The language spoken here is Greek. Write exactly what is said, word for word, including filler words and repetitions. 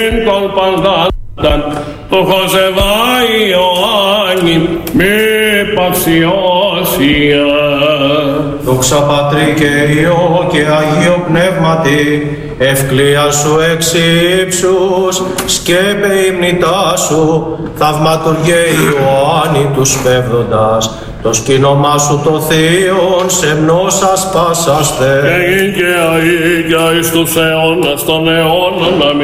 κολπαντάταν το Χωσεβάη Ιωάννη με παξιώσια. Δόξα Πατρί και Υιό και Αγίο Πνεύματι, ευκλία σου εξ ύψους, σκέπε υμνητά σου, θαυματουργέ Ιωάννη τους πέφτοντας, το σκήνωμά σου το Θείον σεμνώσας πάσαστε. Και και αεί και εις τους αιώνας των αιώνων.